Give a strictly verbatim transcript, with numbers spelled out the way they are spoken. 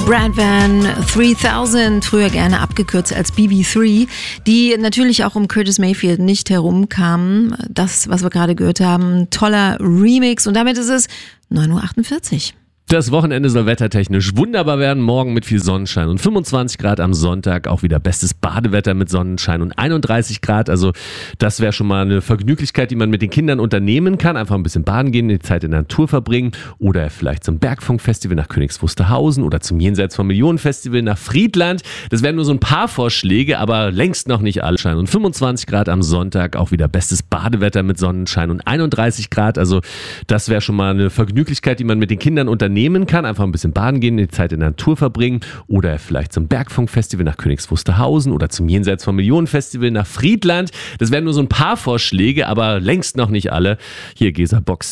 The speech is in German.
Brad Van dreitausend, früher gerne abgekürzt als B B drei, die natürlich auch um Curtis Mayfield nicht herumkamen. Das, was wir gerade gehört haben, toller Remix und damit ist es neun Uhr achtundvierzig. Das Wochenende soll wettertechnisch wunderbar werden. Morgen mit viel Sonnenschein und fünfundzwanzig Grad am Sonntag. Auch wieder bestes Badewetter mit Sonnenschein und einunddreißig Grad. Also das wäre schon mal eine Vergnüglichkeit, die man mit den Kindern unternehmen kann. Einfach ein bisschen baden gehen, die Zeit in der Natur verbringen. Oder vielleicht zum Bergfunkfestival nach Königs Wusterhausen oder zum Jenseits von Millionen Festival nach Friedland. Das wären nur so ein paar Vorschläge, aber längst noch nicht alle. Und fünfundzwanzig Grad am Sonntag. Auch wieder bestes Badewetter mit Sonnenschein und einunddreißig Grad. Also das wäre schon mal eine Vergnüglichkeit, die man mit den Kindern unternehmen nehmen kann, einfach ein bisschen baden gehen, die Zeit in der Natur verbringen oder vielleicht zum Bergfunkfestival nach Königs Wusterhausen oder zum Jenseits von Millionen Festival nach Friedland. Das wären nur so ein paar Vorschläge, aber längst noch nicht alle. Hier Gesa Box.